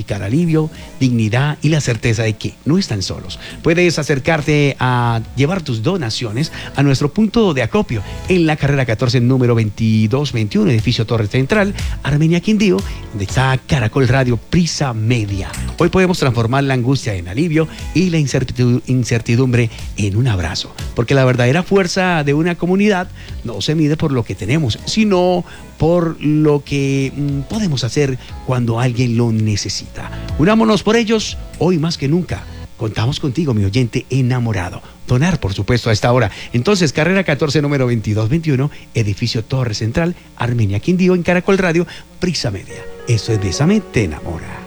significar alivio, dignidad y la certeza de que no están solos. Puedes acercarte a llevar tus donaciones a nuestro punto de acopio en la carrera 14, número 2221, edificio Torre Central, Armenia, Quindío, donde está Caracol Radio Prisa Media. Hoy podemos transformar la angustia en alivio y la incertidumbre en un abrazo, porque la verdadera fuerza de una comunidad no se mide por lo que tenemos, sino por lo que podemos hacer cuando alguien lo necesita. Unámonos por ellos, hoy más que nunca. Contamos contigo, mi oyente enamorado. Donar, por supuesto, a esta hora. Entonces, carrera 14, número 2221, edificio Torre Central, Armenia, Quindío, en Caracol Radio, Prisa Media. Eso es Bésame, te enamora.